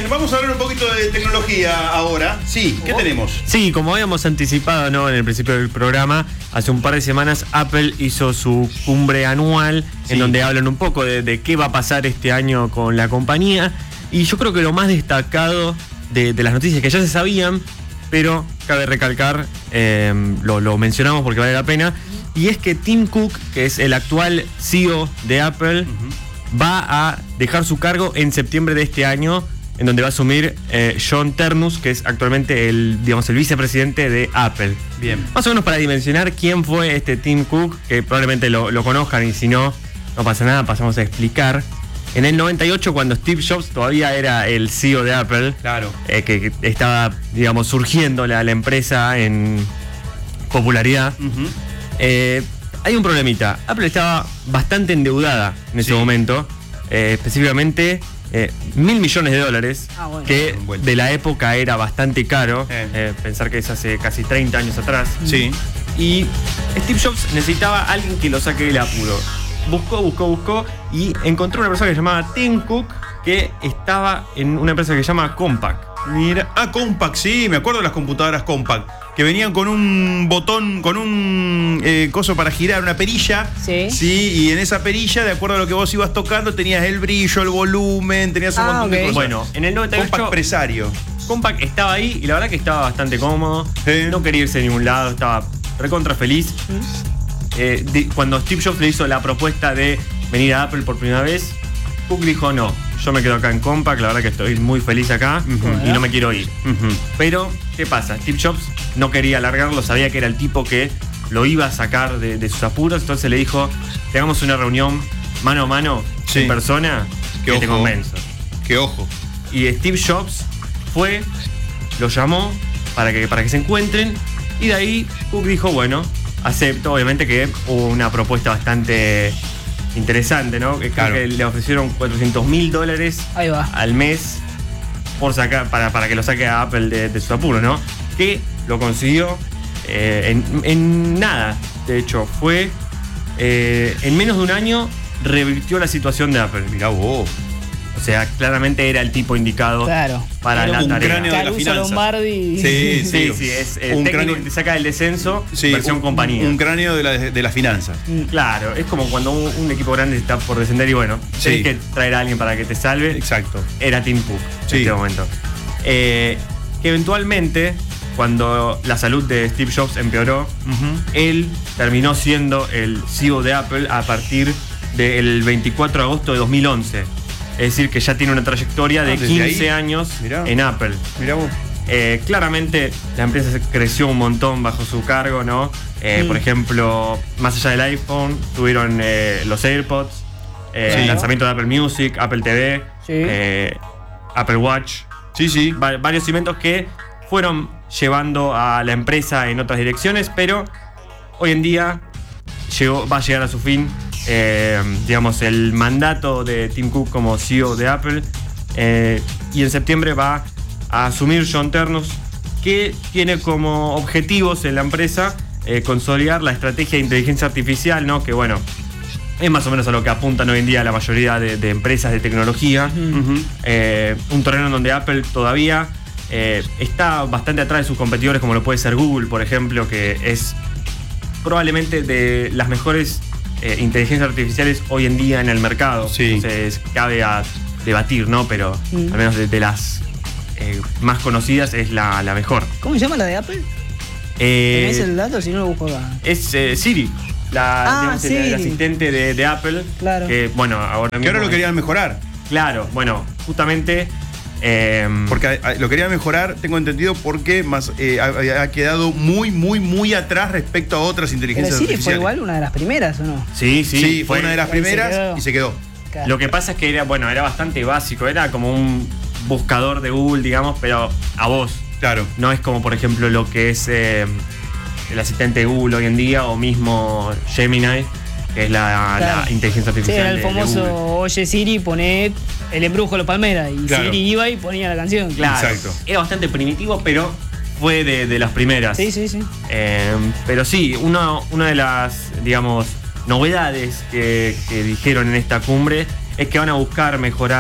vamos a hablar un poquito de tecnología ahora. Sí, ¿qué tenemos? Sí, como habíamos anticipado, ¿no?, en el principio del programa, hace un par de semanas Apple hizo su cumbre anual, Sí, en donde hablan un poco de qué va a pasar este año con la compañía. Y yo creo que lo más destacado de las noticias que ya se sabían, pero cabe recalcar, lo mencionamos porque vale la pena, y es que Tim Cook, que es el actual CEO de Apple, va a dejar su cargo en septiembre de este año, en donde va a asumir John Ternus, que es actualmente el vicepresidente de Apple. Bien. Más o menos para dimensionar quién fue este Tim Cook, que probablemente lo conozcan, y si no, no pasa nada, pasamos a explicar. En el 98, cuando Steve Jobs todavía era el CEO de Apple, Claro. que estaba, digamos, surgiendo la empresa en popularidad, hay un problemita. Apple estaba bastante endeudada en ese momento, específicamente $1.000 millones, bueno. que Bueno. de la época era bastante caro, pensar que es hace casi 30 años atrás. Sí. Y Steve Jobs necesitaba a alguien que lo saque del apuro. Buscó y encontró una persona que se llamaba Tim Cook, que estaba en una empresa que se llama Compaq. Mira, Compaq, sí, me acuerdo de las computadoras Compaq, que venían con un botón, con un coso para girar, una perilla. Sí. Sí, y en esa perilla, de acuerdo a lo que vos ibas tocando, tenías el brillo, el volumen, tenías un montón de ok. cosas. Bueno, en el 98 Compaq Presario. Compaq estaba ahí y la verdad que estaba bastante cómodo. Sí. No quería irse a ningún lado, estaba recontra feliz. Cuando Steve Jobs le hizo la propuesta de venir a Apple por primera vez, Cook dijo: no, yo me quedo acá en Compaq, la verdad que estoy muy feliz acá y no me quiero ir. Pero, ¿qué pasa? Steve Jobs no quería alargarlo, sabía que era el tipo que lo iba a sacar de sus apuros, entonces le dijo: tengamos una reunión mano a mano, Sí. en persona, Que que te ojo. convenzo. Que ojo. Y Steve Jobs fue, lo llamó para que se encuentren, y de ahí Cook dijo: bueno, acepto. Obviamente que hubo una propuesta bastante interesante, ¿no? Creo Claro. que le ofrecieron $400.000 Ahí va. al mes por sacar, para que lo saque a Apple de su apuro, ¿no? Que lo consiguió en nada. De hecho, fue en menos de un año revirtió la situación de Apple. Mirá vos. O sea, claramente era el tipo indicado Claro. para Era la un tarea. cráneo de las Caruso finanzas. Lombardi. Sí, Sí, es el un técnico cráneo, que te saca del descenso, sí, versión compañía. Un cráneo de las finanzas. Claro, es como cuando un equipo grande está por descender y bueno, Sí. tenés que traer a alguien para que te salve. Exacto. Era Tim Cook Sí. en este momento. Que eventualmente, cuando la salud de Steve Jobs empeoró, él terminó siendo el CEO de Apple a partir del 24 de agosto de 2011. Es decir, que ya tiene una trayectoria de desde 15 ahí. años Mirá. en Apple. Mirá vos. Claramente la empresa creció un montón bajo su cargo, ¿no? Por ejemplo, más allá del iPhone, tuvieron los AirPods, el lanzamiento de Apple Music, Apple TV, Sí. Apple Watch. Sí. Varios inventos que fueron llevando a la empresa en otras direcciones, pero hoy en día va a llegar a su fin, digamos, el mandato de Tim Cook como CEO de Apple, y en septiembre va a asumir John Ternus, que tiene como objetivos en la empresa consolidar la estrategia de inteligencia artificial, ¿no? Que bueno, es más o menos a lo que apuntan hoy en día la mayoría de empresas de tecnología. Un terreno en donde Apple todavía está bastante atrás de sus competidores, como lo puede ser Google, por ejemplo, que es probablemente de las mejores inteligencias artificiales hoy en día en el mercado. Sí. Entonces cabe a debatir, ¿no? Pero al menos de las más conocidas es la mejor. ¿Cómo se llama la de Apple? ¿Tenés el dato? Si no lo busco acá. Es Siri, digamos, Siri. el asistente de Apple. Claro. Que bueno, ahora mismo. Que ahora lo querían mejorar. Claro, bueno, justamente. Porque lo querían mejorar, tengo entendido, porque ha quedado muy atrás respecto a otras Pero inteligencias Siri fue artificiales. igual una de las primeras, ¿o no? Sí, fue una de las Ahí se primeras quedó. y se quedó. Claro. Lo que pasa es que era bastante básico, era como un buscador de Google, digamos, pero a voz. Claro. No es como, por ejemplo, lo que es el asistente de Google hoy en día, o mismo Gemini, que es la Claro. inteligencia Sí, artificial. era el de famoso Google. Oye Siri, poné el embrujo de los palmeras. Y Claro. Siri iba y ponía la canción. Claro, Exacto. era bastante primitivo, pero fue de las primeras. Sí. Pero sí, una de las, digamos, novedades que dijeron en esta cumbre es que van a buscar mejorar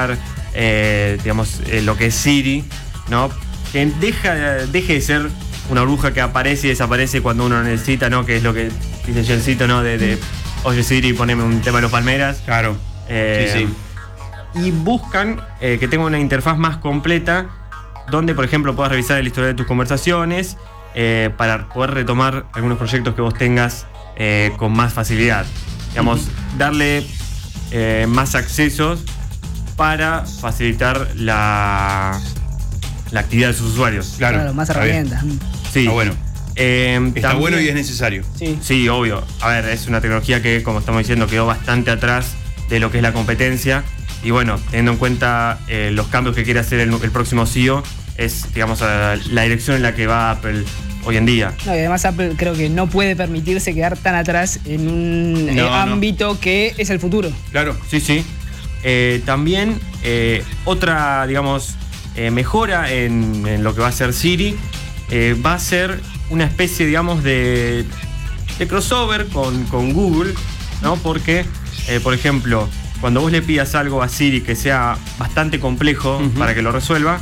digamos, lo que es Siri, ¿no? Que deje de ser una bruja que aparece y desaparece cuando uno necesita, ¿no? Que es lo que dice Jencito, ¿no? Oye Siri, poneme un tema de los Palmeras. Claro. Sí. Y buscan que tenga una interfaz más completa donde, por ejemplo, puedas revisar el historial de tus conversaciones para poder retomar algunos proyectos que vos tengas con más facilidad. Digamos, darle más accesos para facilitar la actividad de sus usuarios. Claro, más herramientas. Sí. Está bueno. Está también, bueno y es necesario. Sí, obvio. A ver, es una tecnología que, como estamos diciendo, quedó bastante atrás de lo que es la competencia. Y bueno, teniendo en cuenta los cambios que quiere hacer el próximo CEO, es, digamos, la dirección en la que va Apple hoy en día. No, y además Apple creo que no puede permitirse quedar tan atrás en un ámbito que es el futuro. Claro. Sí. También otra, digamos, mejora en lo que va a ser Siri, va a ser una especie, digamos, de crossover con Google, ¿no? Porque, por ejemplo, cuando vos le pidas algo a Siri que sea bastante complejo para que lo resuelva,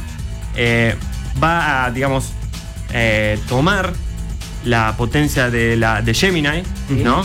va a, digamos, tomar la potencia de Gemini, ¿no?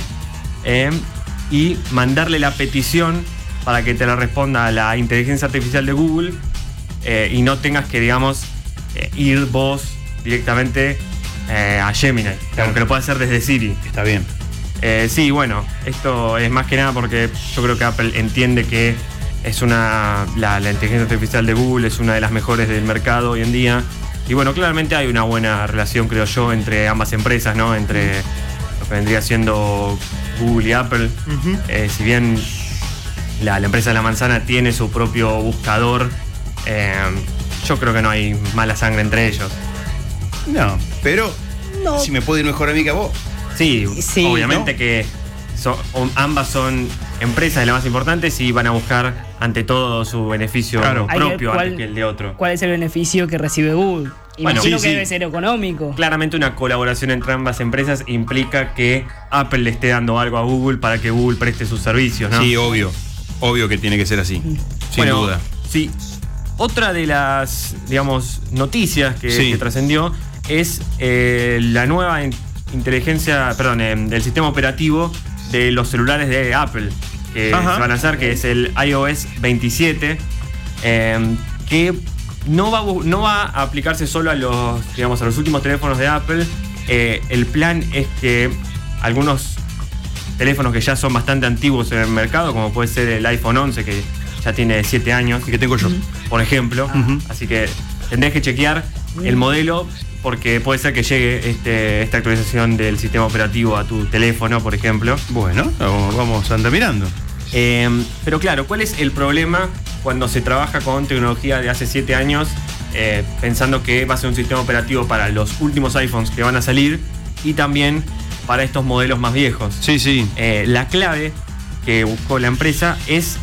Y mandarle la petición para que te la responda la inteligencia artificial de Google y no tengas que, digamos, ir vos directamente a Gemini, aunque lo puedas hacer desde Siri. Está bien. Sí, bueno, esto es más que nada porque yo creo que Apple entiende que es la inteligencia artificial de Google es una de las mejores del mercado hoy en día. Y bueno, claramente hay una buena relación, creo yo, entre ambas empresas, ¿no? Entre lo que vendría siendo Google y Apple. Si bien la empresa de la manzana tiene su propio buscador, yo creo que no hay mala sangre entre ellos. No, pero si me puede ir mejor a mí que a vos. Sí, obviamente, ¿no? que ambas son empresas de las más importantes y van a buscar ante todo su beneficio propio antes que el de otro. ¿Cuál es el beneficio que recibe Google? Imagino que debe ser económico. Claramente una colaboración entre ambas empresas implica que Apple le esté dando algo a Google para que Google preste sus servicios, ¿no? Sí, obvio. Obvio que tiene que ser así. Sin duda. Sí. Otra de las, digamos, noticias que trascendió es la nueva del sistema operativo de los celulares de Apple que se va a lanzar, que es el iOS 27, que no va a aplicarse solo a los últimos teléfonos de Apple. El plan es que algunos teléfonos que ya son bastante antiguos en el mercado, como puede ser el iPhone 11, que ya tiene 7 años, y que tengo yo, por ejemplo, así que tendrás que chequear el modelo, porque puede ser que llegue esta actualización del sistema operativo a tu teléfono, por ejemplo. Bueno, vamos a andar mirando. Pero claro, ¿cuál es el problema cuando se trabaja con tecnología de hace 7 años, pensando que va a ser un sistema operativo para los últimos iPhones que van a salir y también para estos modelos más viejos? Sí. La clave que buscó la empresa es,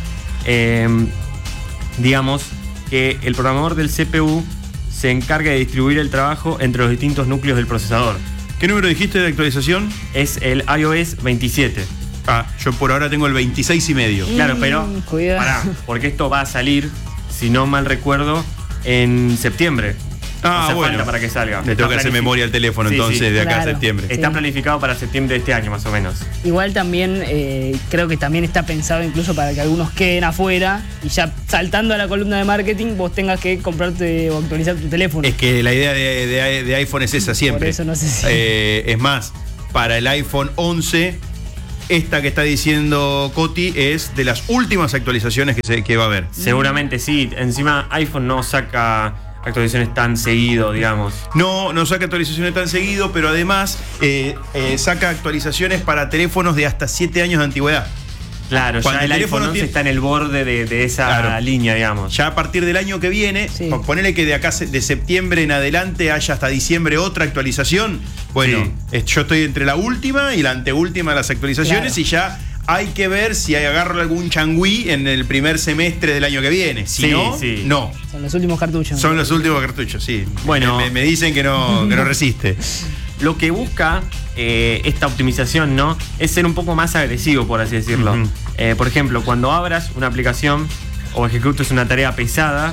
digamos, que el programador del CPU se encarga de distribuir el trabajo entre los distintos núcleos del procesador. ¿Qué número dijiste de actualización? Es el iOS 27. Yo por ahora tengo el 26,5. Claro, pero cuidado. porque esto va a salir, si no mal recuerdo, en septiembre. Hace falta para que salga. Le tengo que hacer memoria al teléfono, entonces, de acá a septiembre. Está planificado para septiembre de este año, más o menos. Igual también, creo que también está pensado incluso para que algunos queden afuera y ya saltando a la columna de marketing vos tengas que comprarte o actualizar tu teléfono. Es que la idea de iPhone es esa siempre. Por eso no sé si... es más, para el iPhone 11, esta que está diciendo Coti es de las últimas actualizaciones que va a haber. Seguramente sí. Encima iPhone no saca actualizaciones tan seguido, digamos. No saca actualizaciones tan seguido, pero además saca actualizaciones para teléfonos de hasta 7 años de antigüedad. Claro, cuando ya el iPhone 11 está en el borde de esa línea, digamos. Ya a partir del año que viene, ponele que de acá de septiembre en adelante haya hasta diciembre otra actualización. Bueno, yo estoy entre la última y la anteúltima de las actualizaciones, y ya hay que ver si agarro algún changüí en el primer semestre del año que viene. Si no. Son los últimos cartuchos. Son los últimos cartuchos, sí. Bueno, me dicen que no resiste. Lo que busca esta optimización, ¿no?, es ser un poco más agresivo, por así decirlo. Por ejemplo, cuando abras una aplicación o ejecutes una tarea pesada,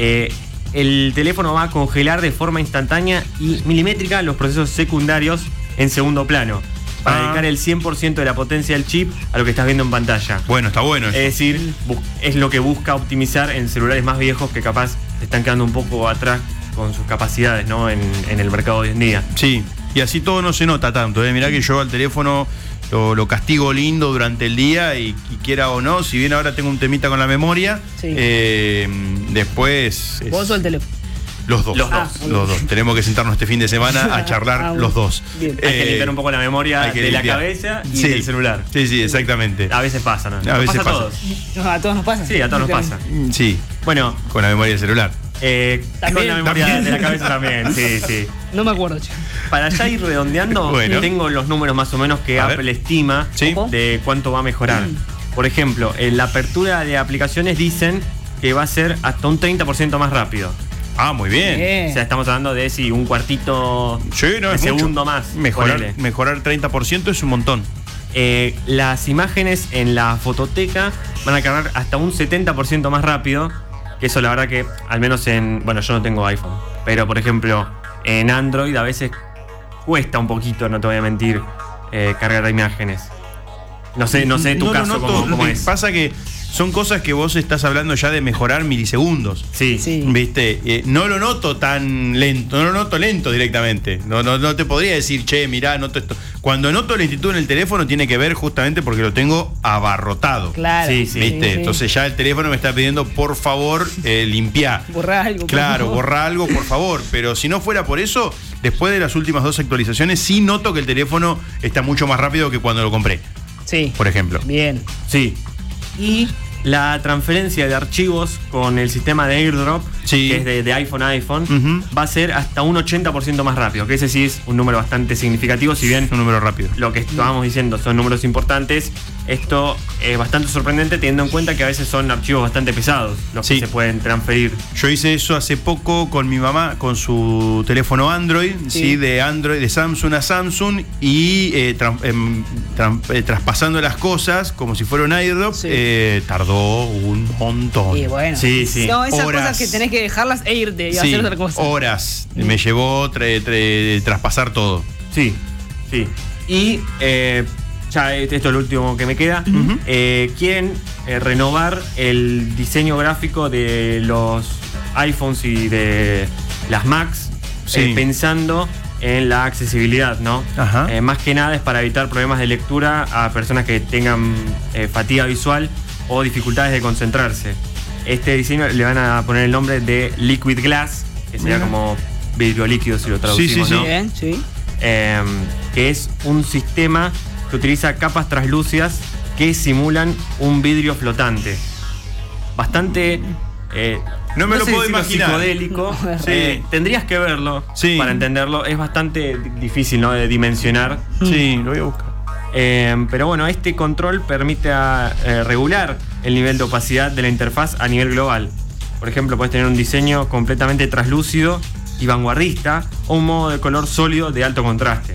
el teléfono va a congelar de forma instantánea y milimétrica los procesos secundarios en segundo plano, para dedicar el 100% de la potencia del chip a lo que estás viendo en pantalla. Bueno, está bueno eso. Es decir, es lo que busca optimizar en celulares más viejos que capaz se están quedando un poco atrás con sus capacidades, ¿no? en el mercado de hoy en día. Sí, y así todo no se nota tanto. Mirá que yo al teléfono lo castigo lindo durante el día y quiera o no, si bien ahora tengo un temita con la memoria, Sí. Después... ¿Vos o el teléfono? Los dos. Los dos. Tenemos que sentarnos este fin de semana a charlar los dos. Bien. Hay que limpiar un poco la memoria de la cabeza y del celular. Sí, exactamente. A veces pasa, ¿no? A veces pasa a pasa. todos. No, a todos nos pasa. Sí, a todos nos pasa. Sí, Bueno, con la memoria del celular. con la memoria también. de la cabeza también, sí. No me acuerdo, che. Para ya ir redondeando, Bueno. tengo los números más o menos que A Apple ver. estima Sí. de cuánto va a mejorar. Por ejemplo, en la apertura de aplicaciones dicen que va a ser hasta un 30% más rápido. Ah, muy bien. O sea, estamos hablando de un cuartito Sí, no, de es segundo mucho. más. Ponele. Mejorar 30% es un montón. Las imágenes en la fototeca van a cargar hasta un 70% más rápido. Que eso la verdad que, al menos bueno, yo no tengo iPhone, pero por ejemplo, en Android a veces cuesta un poquito, no te voy a mentir, cargar imágenes. No sé tu caso cómo es. Pasa que son cosas que vos estás hablando ya de mejorar milisegundos. Sí. ¿Viste? No lo noto tan lento, no lo noto lento directamente. No te podría decir, che, mirá, noto esto. Cuando noto lentitud en el teléfono tiene que ver justamente porque lo tengo abarrotado. Claro. Sí, ¿Viste? Sí. Entonces ya el teléfono me está pidiendo, por favor, limpiá. Borrá algo. por Claro, favor. borra algo, por favor. Pero si no fuera por eso, después de las últimas 2 actualizaciones, sí noto que el teléfono está mucho más rápido que cuando lo compré, Sí. por ejemplo. Bien. Sí. Y la transferencia de archivos con el sistema de AirDrop, Sí. que es de iPhone a iPhone, Ujú. va a ser hasta un 80% más rápido. Que ese sí es un número bastante significativo, si bien Un número rápido. lo que estábamos diciendo son números importantes. Esto es bastante sorprendente teniendo en cuenta que a veces son archivos bastante pesados los Sí. que se pueden transferir. Yo hice eso hace poco con mi mamá, con su teléfono Android, Sí. de Samsung a Samsung, y traspasando las cosas como si fuera un AirDrop, Sí. tardó un montón. Y bueno. Sí. No, esas Horas. cosas que tenés que dejarlas e irte y Sí, hacer otra cosa. horas. Me llevó traspasar todo. Sí. Y ya esto es lo último que me queda. Quieren renovar el diseño gráfico de los iPhones y de las Macs, Sí. pensando en la accesibilidad, ¿no? Ajá. Más que nada es para evitar problemas de lectura a personas que tengan fatiga visual o dificultades de concentrarse. Este diseño le van a poner el nombre de Liquid Glass, que sería como vidrio líquido si lo traducimos, sí, ¿no? Bien, sí. Que es un sistema que utiliza capas translúcidas que simulan un vidrio flotante. Bastante... No me lo sé puedo decirlo imaginar. psicodélico. Sí. Tendrías que verlo Sí. para entenderlo. Es bastante difícil, ¿no?, de dimensionar. Sí, lo voy a buscar. Pero bueno, este control permite regular el nivel de opacidad de la interfaz a nivel global. Por ejemplo, puedes tener un diseño completamente translúcido y vanguardista o un modo de color sólido de alto contraste.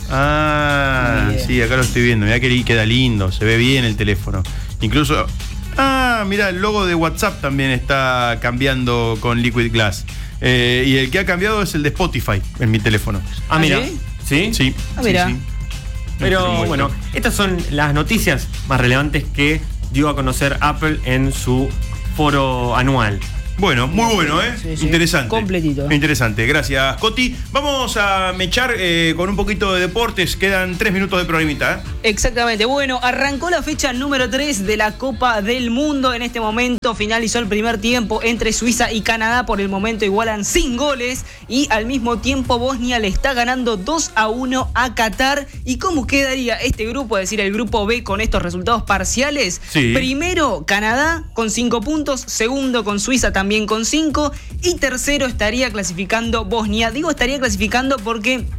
Ah, Bien. sí, acá lo estoy viendo. Mirá que queda lindo, se ve bien el teléfono. Incluso. Ah, mirá, el logo de WhatsApp también está cambiando con Liquid Glass. Y el que ha cambiado es el de Spotify en mi teléfono. Ah, mira. ¿sí? ¿Sí? Sí. Ah, mira. Sí, sí. Pero bueno, estas son las noticias más relevantes que dio a conocer Apple en su foro anual. Bueno, muy bueno, ¿eh? Sí, sí. Interesante. Completito. Interesante, gracias, Coti. Vamos a mechar con un poquito de deportes. Quedan 3 minutos de programita, ¿eh? Exactamente. Bueno, arrancó la fecha número 3 de la Copa del Mundo. En este momento finalizó el primer tiempo entre Suiza y Canadá. Por el momento igualan sin goles. Y al mismo tiempo Bosnia le está ganando 2-1 a Qatar. ¿Y cómo quedaría este grupo? Es decir, el grupo B con estos resultados parciales. Sí. Primero, Canadá con 5 puntos. Segundo, con Suiza también con 5. Y tercero estaría clasificando Bosnia. Digo estaría clasificando porque